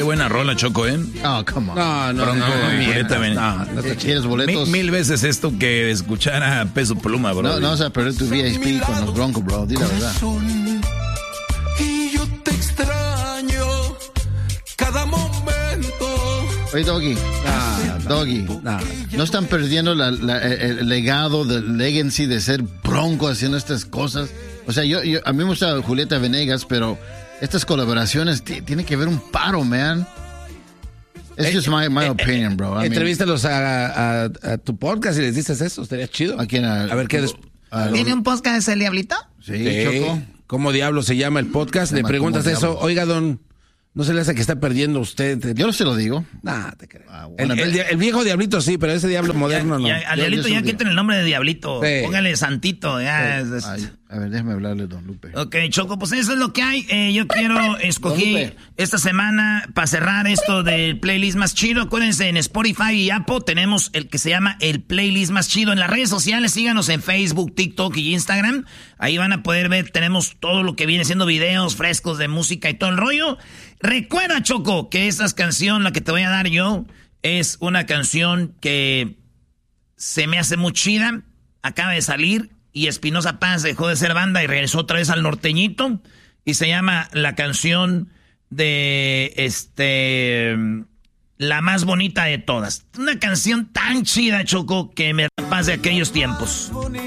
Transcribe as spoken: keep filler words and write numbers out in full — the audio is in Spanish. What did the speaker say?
buena rola, Choco, ¿eh? Oh, come on. No, no, Bronco, no, no, Julieta no, Venegas. no, no te ¿Quieres boletos? Mil, mil veces esto que escuchar a Peso Pluma, bro. No, no vas a perder tu V I P con los Broncos, bro. Di la verdad. Y yo te extraño cada momento. Oye, Doggy. No, no, Doggy. no. ¿No están perdiendo la, la, el, el legado del legacy de ser Bronco haciendo estas cosas? O sea, yo, yo a mí me gusta Julieta Venegas, pero estas colaboraciones t- tienen que ver un paro, man. It's just my, my opinion, bro. I mean, Entrevístalos a, a, a tu podcast y les dices eso, estaría chido. ¿A quién? A, A ver qué des- a- ¿Tiene un podcast el Diablito? Sí, Sí. Choco. ¿Cómo diablo se llama el podcast? Se Le llama preguntas ¿Cómo eso. diablos? Oiga, don, ¿no se le hace que está perdiendo usted? Yo no se lo digo. Nah, te creo. Ah, el, bueno, el dia- el viejo diablito sí, pero ese diablo moderno no. Ya, al Yo- Diablito yo ya soy- quiten el nombre de Diablito. Sí. Póngale Santito. Ya, es- es- Ay, a ver, déjame hablarle, don Lupe. Ok, Choco, pues eso es lo que hay. Eh, yo quiero escoger Lupe. esta semana para cerrar esto del playlist más chido. Acuérdense, en Spotify y Apple tenemos el que se llama el playlist más chido. En las redes sociales, síganos en Facebook, TikTok y Instagram. Ahí van a poder ver, tenemos todo lo que viene siendo videos frescos de música y todo el rollo. Recuerda, Choco, que esta canción, la que te voy a dar yo, es una canción que se me hace muy chida. Acaba de salir. Y Espinoza Paz dejó de ser banda y regresó otra vez al norteñito. Y se llama la canción de este La más bonita de todas. Una canción tan chida, Choco, que me da paz de aquellos tiempos.